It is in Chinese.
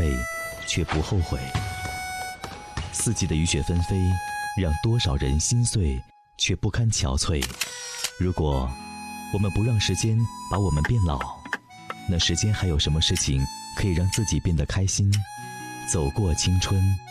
备，却不后悔。四季的雨雪纷飞，让多少人心碎，却不堪憔悴。如果我们不让时间把我们变老，那时间还有什么事情可以让自己变得开心？走过青春，